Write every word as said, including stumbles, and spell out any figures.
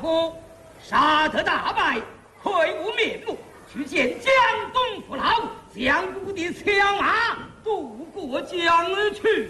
夫杀得大败，愧无面目，去见江东父老，将我的枪马渡过江而去。